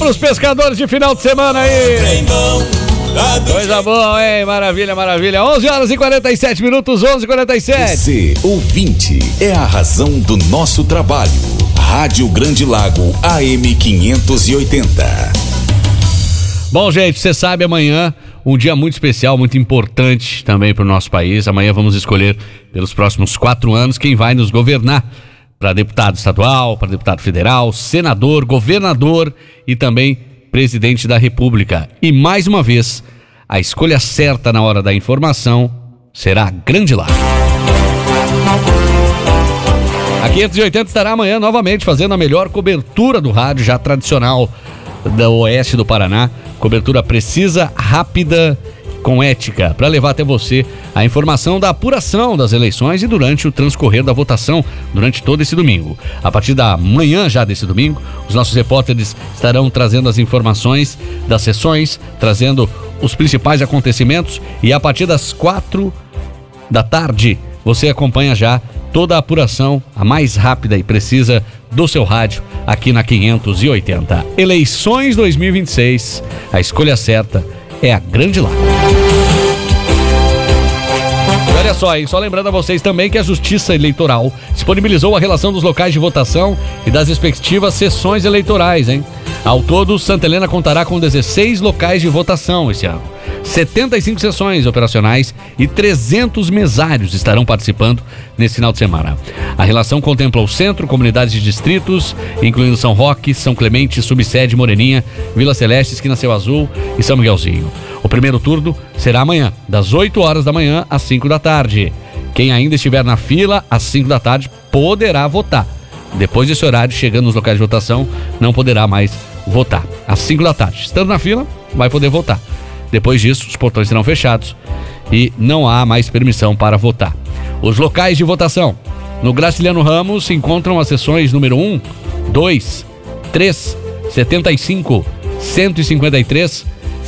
pros pescadores de final de semana aí. Coisa boa, hein? Maravilha, maravilha. 11h47, 11h47. Você, ouvinte, é a razão do nosso trabalho. Rádio Grande Lago, AM 580. Bom, gente, você sabe, amanhã um dia muito especial, muito importante também para o nosso país. Amanhã vamos escolher pelos próximos 4 anos quem vai nos governar. Para deputado estadual, para deputado federal, senador, governador e também presidente da República. E mais uma vez, a escolha certa na hora da informação será Grande Lago. A 580 estará amanhã novamente fazendo a melhor cobertura do rádio, já tradicional do oeste do Paraná. Cobertura precisa, rápida, com ética, para levar até você a informação da apuração das eleições e durante o transcorrer da votação, durante todo esse domingo. A partir da manhã já desse domingo, os nossos repórteres estarão trazendo as informações das sessões, trazendo os principais acontecimentos, e a partir das 4 da tarde você acompanha já toda a apuração, a mais rápida e precisa do seu rádio, aqui na 580. Eleições 2026, a escolha certa é a Grande Lago. Olha só, hein? Só lembrando a vocês também que a Justiça Eleitoral disponibilizou a relação dos locais de votação e das respectivas sessões eleitorais, hein? Ao todo, Santa Helena contará com 16 locais de votação esse ano. 75 sessões operacionais e 300 mesários estarão participando nesse final de semana. A relação contempla o centro, comunidades de distritos, incluindo São Roque, São Clemente, Subsede, Moreninha, Vila Celeste, Esquina Céu Azul e São Miguelzinho. O primeiro turno será amanhã, das 8 horas da manhã às 5 da tarde. Quem ainda estiver na fila às 5 da tarde poderá votar. Depois desse horário, chegando nos locais de votação, não poderá mais votar. Às 5 da tarde. Estando na fila, vai poder votar. Depois disso, os portões serão fechados e não há mais permissão para votar. Os locais de votação. No Graciliano Ramos se encontram as sessões número 1, 2, 3, 75, 153,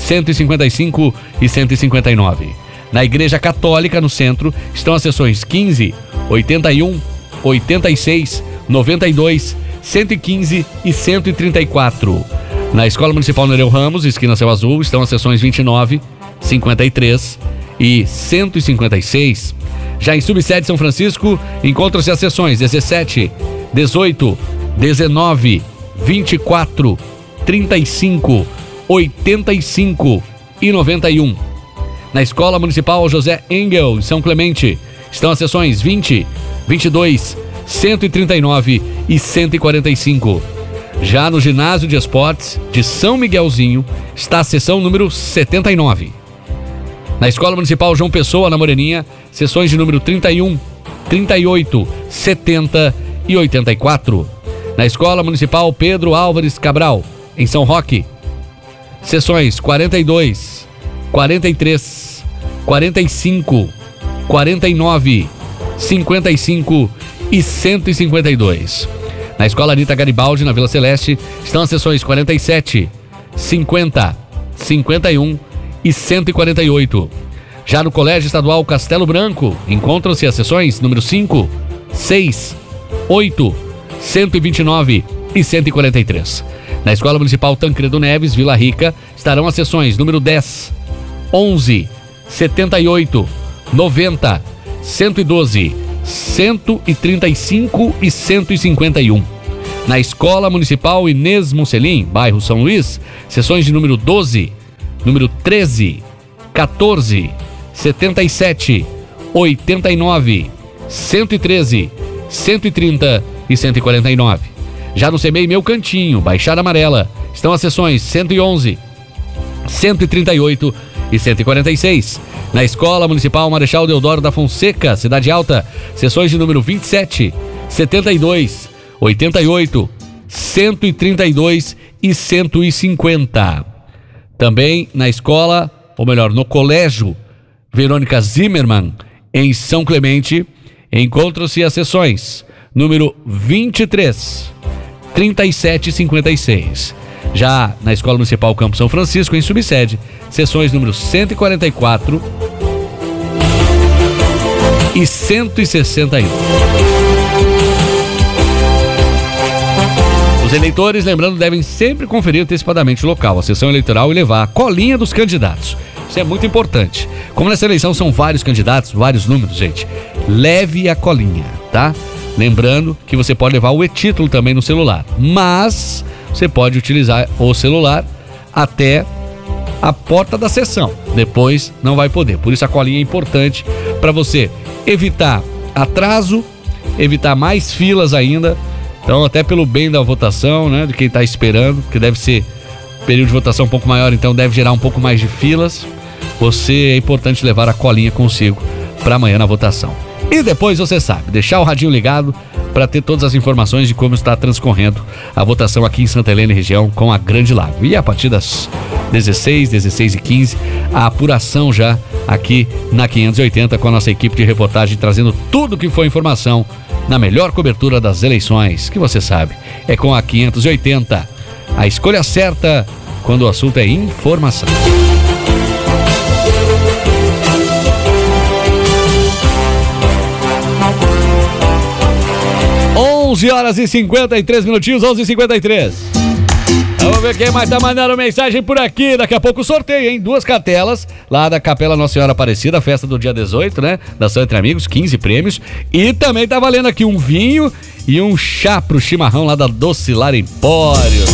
155 e 159. Na Igreja Católica, no centro, estão as sessões 15, 81, 86, 92, 115 e 134. Na Escola Municipal Nereu Ramos, esquina Céu Azul, estão as sessões 29, 53 e 156. Já em Subsede São Francisco, encontram-se as sessões 17, 18, 19, 24, 35, 85 e 91. Na Escola Municipal José Engel, em São Clemente, estão as sessões 20, 22, 139 e 145. Já no Ginásio de Esportes de São Miguelzinho está a sessão número 79. Na Escola Municipal João Pessoa, na Moreninha, sessões de número 31, 38, 70 e 84. Na Escola Municipal Pedro Álvares Cabral, em São Roque, sessões 42, 43, 45, 49, 55 e 152. Na Escola Anitta Garibaldi, na Vila Celeste, estão as sessões 47, 50, 51 e 148. Já no Colégio Estadual Castelo Branco, encontram-se as sessões número 5, 6, 8, 129 e 143. Na Escola Municipal Tancredo Neves, Vila Rica, estarão as sessões número 10, 11, 78, 90, 112, 135 e 151. Na Escola Municipal Inês Musselin, bairro São Luís, sessões de número 12, número 13, 14, 77, 89, 113, 130 e 149. Já no CEMEI Meu Cantinho, Baixada Amarela, estão as sessões 111, 138 e 146. Na Escola Municipal Marechal Deodoro da Fonseca, Cidade Alta, sessões de número 27, 72, 88, 132 e 150. Também na escola, ou melhor, no Colégio Verônica Zimmermann, em São Clemente, encontram-se as sessões número 23, 37 e 56. Já na Escola Municipal Campo São Francisco, em Subsede, sessões número 144 e 161. Os eleitores, lembrando, devem sempre conferir antecipadamente o local, a sessão eleitoral e levar a colinha dos candidatos. Isso é muito importante. Como nessa eleição são vários candidatos, vários números, gente, leve a colinha, tá? Lembrando que você pode levar o e-título também no celular, mas você pode utilizar o celular até a porta da sessão. Depois não vai poder. Por isso a colinha é importante para você evitar atraso, evitar mais filas ainda. Então, até pelo bem da votação, né, de quem está esperando, que deve ser período de votação um pouco maior, então deve gerar um pouco mais de filas. É importante levar a colinha consigo para amanhã na votação. E depois, você sabe, deixar o radinho ligado para ter todas as informações de como está transcorrendo a votação aqui em Santa Helena e região com a Grande Lago. E a partir das 16h15, a apuração já aqui na 580 com a nossa equipe de reportagem trazendo tudo que foi informação na melhor cobertura das eleições, que você sabe, é com a 580. A escolha certa quando o assunto é informação. 11h53, 11h53. Vamos ver quem mais tá mandando mensagem por aqui. Daqui a pouco o sorteio, hein? 2 cartelas lá da Capela Nossa Senhora Aparecida, festa do dia 18, né? Da Ação Entre Amigos, 15 prêmios. E também tá valendo aqui um vinho e um chá pro chimarrão lá da Docilar Empório.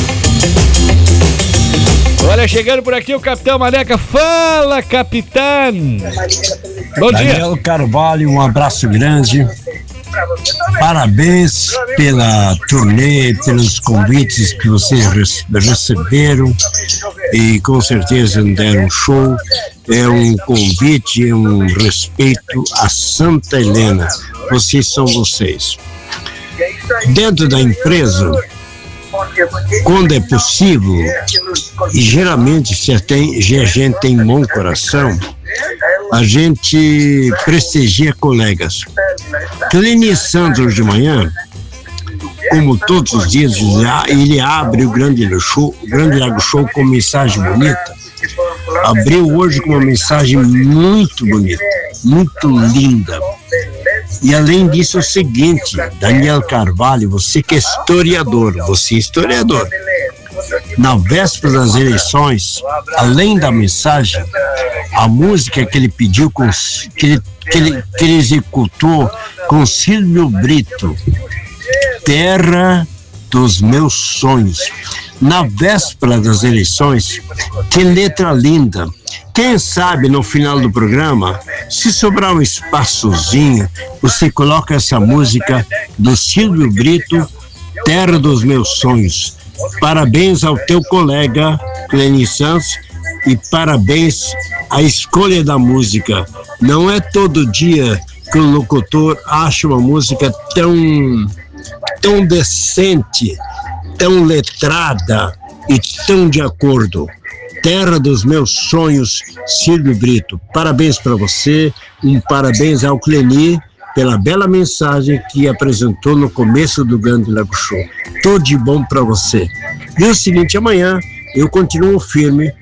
Olha, chegando por aqui o Capitão Maneca. Fala, capitão! Bom dia. Daniel Carvalho, um abraço grande. Parabéns pela turnê, pelos convites que vocês receberam e com certeza deram show. É um convite, é um respeito a Santa Helena. Vocês são vocês. Dentro da empresa, quando é possível, e geralmente se a gente tem bom coração, a gente prestigia colegas. Cleni Santos de manhã, como todos os dias, ele abre o Grande Lago Show com mensagem bonita. Abriu hoje com uma mensagem muito bonita, muito linda. E além disso, é o seguinte, Daniel Carvalho, você que é historiador, na véspera das eleições, além da mensagem, a música que ele pediu, que ele executou com Silvio Brito, Terra dos Meus Sonhos, na véspera das eleições, que letra linda. Quem sabe no final do programa, se sobrar um espaçozinho, você coloca essa música do Silvio Brito, Terra dos Meus Sonhos. Parabéns ao teu colega, Cleni Santos, e parabéns à escolha da música. Não é todo dia que o locutor acha uma música tão decente, tão letrada e tão de acordo. Terra dos Meus Sonhos, Silvio Brito. Parabéns para você, parabéns ao Cleni pela bela mensagem que apresentou no começo do Grande Lago Show. Tudo de bom para você. E o seguinte, amanhã eu continuo firme.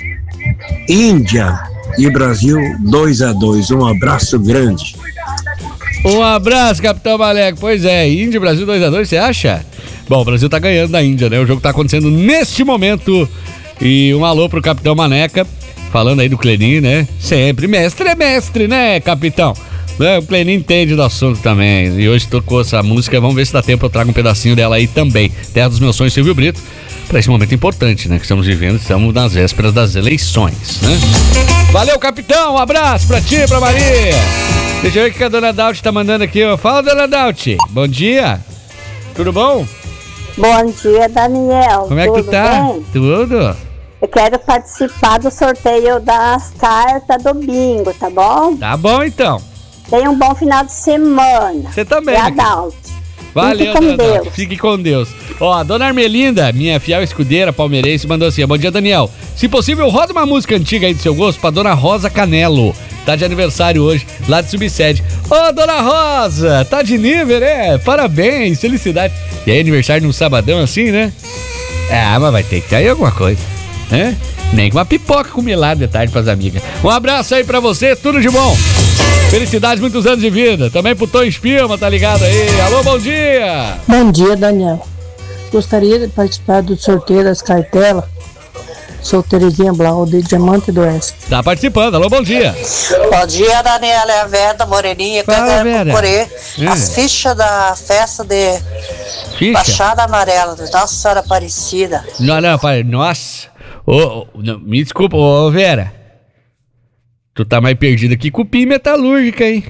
Índia e Brasil 2-2. Um abraço grande. Um abraço, Capitão Maleco. Pois é, Índia e Brasil 2-2, você acha? Bom, o Brasil tá ganhando da Índia, né? O jogo tá acontecendo neste momento. E um alô pro Capitão Maneca, falando aí do Cleni, né? Sempre, mestre é mestre, né, capitão? O Cleni entende do assunto também. E hoje tocou essa música, vamos ver se dá tempo, eu trago um pedacinho dela aí também. Terra dos Meus Sonhos, Silvio Brito, para esse momento importante, né? Que estamos vivendo, estamos nas vésperas das eleições, né? Valeu, capitão, um abraço pra ti, pra Maria. Deixa eu ver o que a dona Daut tá mandando aqui, ó. Fala, dona Daut. Bom dia. Tudo bom? Bom dia, Daniel. Como é que tu tá? Bem? Tudo. Eu quero participar do sorteio das cartas do bingo, tá bom? Tá bom, então. Tenha um bom final de semana. Você também. E a Daut. Valeu, Fique com Deus. Fique com Deus. Ó, a dona Armelinda, minha fiel escudeira palmeirense, mandou assim: bom dia, Daniel. Se possível, roda uma música antiga aí do seu gosto pra dona Rosa Canelo. Tá de aniversário hoje, lá de Subsede. Ô, dona Rosa, tá de nível, né? Parabéns, felicidade. E aí, aniversário num sabadão assim, né? Ah, mas vai ter que ter aí alguma coisa, né? Nem com uma pipoca com melado de tarde pras amigas. Um abraço aí pra você, tudo de bom. Felicidades, muitos anos de vida. Também pro Tom Espilma, tá ligado aí? Alô, bom dia. Bom dia, Daniel. gostaria de participar do sorteio das cartelas. Sou Terezinha Blau, de Diamante do Oeste. Tá participando, alô, bom dia. Bom dia, Daniela, é a Vera Moreninha. Eu quero concorrer as fichas da festa de Baixada Amarela, de Nossa Senhora Aparecida. Não, pai, nossa. Não, me desculpa, Vera. Tu tá mais perdido aqui com cupim metalúrgica, hein?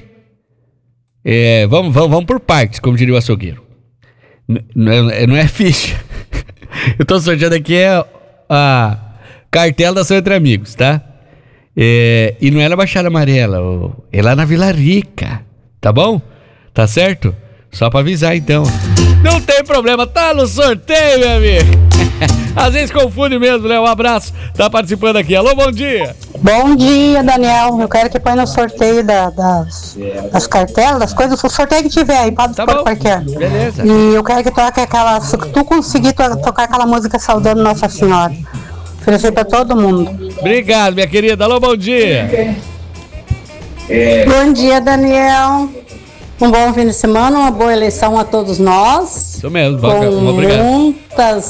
Vamos por partes, como diria o açougueiro. Não é ficha. Eu tô sorteando aqui a cartela da Ação Entre Amigos, tá? E não é na Baixada Amarela, é lá na Vila Rica, tá bom? Tá certo? Só pra avisar, então. Não tem problema, tá no sorteio, meu amigo. Às vezes confunde mesmo, né? Um abraço, tá participando aqui. Alô, bom dia. Bom dia, Daniel. Eu quero que põe no sorteio das cartelas, das coisas, o sorteio que tiver aí, pode tá bom. Qualquer. Beleza. E eu quero que toque aquela, se tu conseguir tocar aquela música saudando Nossa Senhora. Oferecer pra todo mundo. Obrigado, minha querida. Alô, bom dia. Bom dia, Daniel. Um bom fim de semana, uma boa eleição a todos nós. Isso mesmo, com obrigado. Muitas,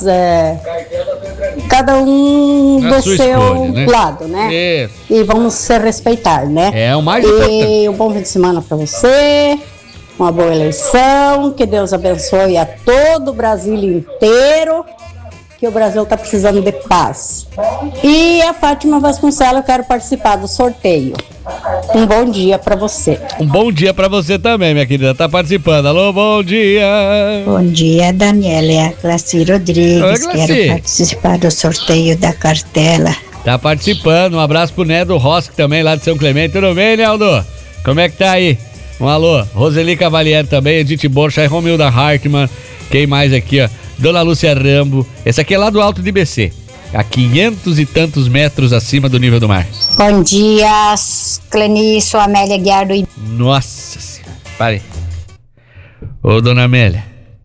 cada um Na do seu escolha, né? lado, né? Isso. E vamos se respeitar, né? É o mais importante. E um bom fim de semana para você, uma boa eleição, que Deus abençoe a todo o Brasil inteiro, que o Brasil está precisando de paz. E a Fátima Vasconcelos, eu quero participar do sorteio. Um bom dia para você. Um bom dia pra você também, minha querida. Tá participando. Alô, bom dia. Bom dia, Daniela. É a Glaci Rodrigues. Oi, Glaci. Quero participar do sorteio da cartela. Tá participando. Um abraço pro Nedo Rosque também, lá de São Clemente. Tudo bem, Neldo? Como é que tá aí? Um alô. Roseli Cavalieri também, Edith Borcha e Romilda Hartmann. Quem mais aqui, ó? Dona Lúcia Rambo. Esse aqui é lá do Alto de IBC. A 500 e tantos metros acima do nível do mar. Bom dia, Clenice, Amélia Guiar do... Nossa senhora. Pare. Ô, dona Amélia.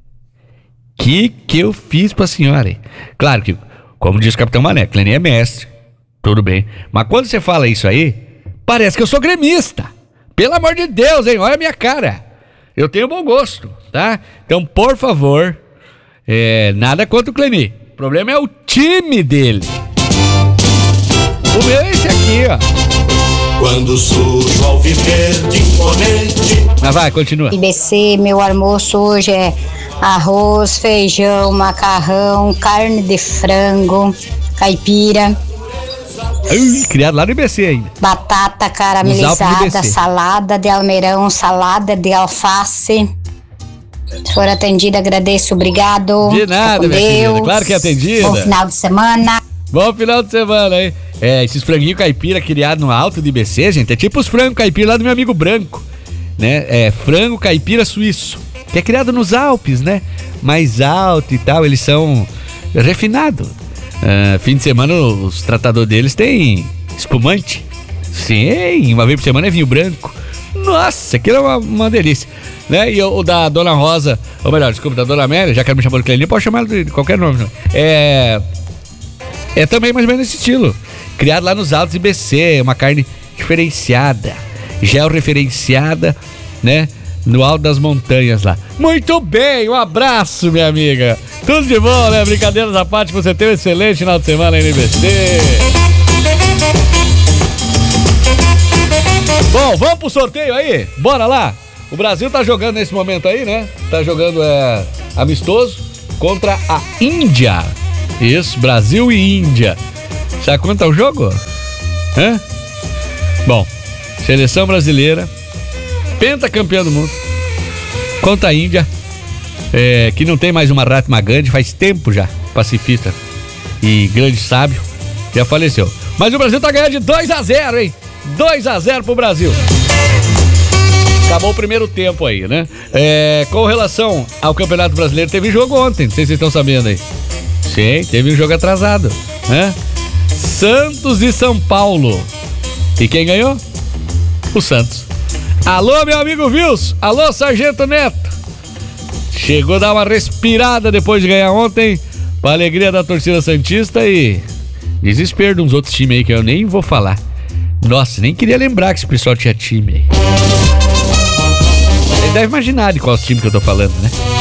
Que eu fiz pra senhora, hein? Claro que, como diz o Capitão Mané, Cleni é mestre. Tudo bem. Mas quando você fala isso aí, parece que eu sou gremista. Pelo amor de Deus, hein? Olha a minha cara. Eu tenho bom gosto, tá? Então, por favor, nada contra o Cleni. O problema é o time dele. O meu é esse aqui, ó. Quando sujo ao viver de imponente. Mas vai, continua. IBC, meu almoço hoje é arroz, feijão, macarrão, carne de frango, caipira. Criado lá no IBC ainda. Batata caramelizada, salada de almeirão, salada de alface. Se for atendida, agradeço, obrigado. De nada, minha querida. Claro que é atendida. Bom final de semana. Bom final de semana, hein? Esses franguinhos caipira criados no alto de IBC, gente, é tipo os frangos caipira lá do meu amigo Branco, né? Frango caipira suíço, que é criado nos Alpes, né? Mais alto e tal, eles são refinados. Fim de semana os tratadores deles têm espumante. Sim, uma vez por semana é vinho branco. Nossa, aquilo é uma delícia, né? E o da Dona Rosa, ou melhor, desculpa, da Dona Amélia, já que ela me chamou de Cleninha, pode chamar ela de qualquer nome, não. É também mais ou menos nesse estilo. Criado lá nos Altos IBC, uma carne diferenciada, georreferenciada, né? No alto das montanhas lá. Muito bem, um abraço, minha amiga. Tudo de bom, né? Brincadeiras à parte, você tem um excelente final de semana aí no IBC. Bom, vamos pro sorteio aí? Bora lá? O Brasil tá jogando nesse momento aí, né? Tá jogando amistoso contra a Índia. Isso, Brasil e Índia. Sabe quanto é o jogo? Bom, seleção brasileira, pentacampeã do mundo, contra a Índia, que não tem mais uma Mahatma Gandhi, faz tempo já, pacifista e grande sábio, já faleceu. Mas o Brasil tá ganhando de 2-0, hein? 2-0 pro Brasil. Acabou o primeiro tempo aí, né? Com relação ao Campeonato Brasileiro, teve jogo ontem, não sei se vocês estão sabendo aí. Sim, teve um jogo atrasado, né? Santos e São Paulo. E quem ganhou? O Santos. Alô, meu amigo Vils. Alô, Sargento Neto. Chegou a dar uma respirada depois de ganhar ontem, pra alegria da torcida santista e desespero de uns outros times aí que eu nem vou falar. Nossa, nem queria lembrar que esse pessoal tinha time aí. Você deve imaginar de qual time que eu tô falando, né?